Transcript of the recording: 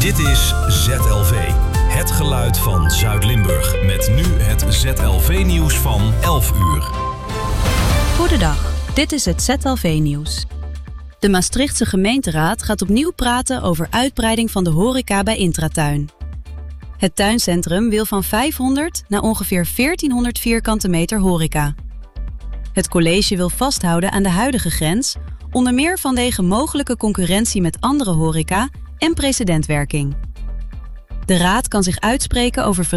Dit is ZLV, het geluid van Zuid-Limburg. Met nu het ZLV-nieuws van 11 uur. Goedendag, dit is het ZLV-nieuws. De Maastrichtse gemeenteraad gaat opnieuw praten over uitbreiding van de horeca bij Intratuin. Het tuincentrum wil van 500 naar ongeveer 1400 vierkante meter horeca. Het college wil vasthouden aan de huidige grens, onder meer vanwege mogelijke concurrentie met andere horeca en precedentwerking. De raad kan zich uitspreken over